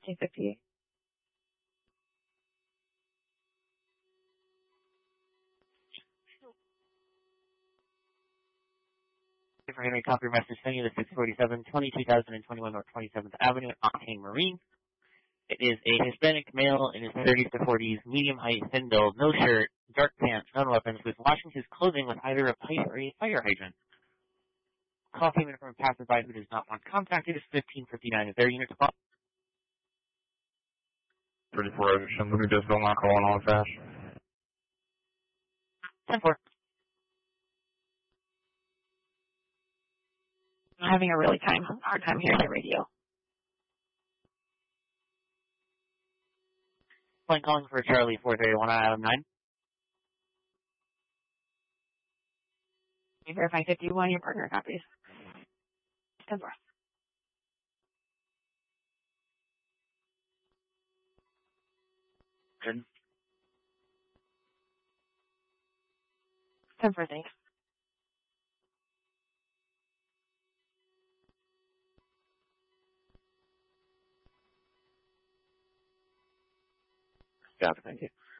1358. For Henry, copy your message. Sending you the 647 2021 North 27th Avenue at Octane Marine. It is a Hispanic male in his 30s to 40s, medium height, thin build, no shirt, dark pants, no weapons, who is washing his clothing with either a pipe or a fire hydrant. Call came in from a passerby who does not want contact. It is 1559. Is there a unit to call? 34 Edgerton. Let me just go my calling on fast. 10-4. I'm having a really hard time hearing the radio. Plane calling for Charlie 431 on Adam 9. You verify 51, your partner copies. 10-4. Good. 10-4, thanks. Got it, thank you.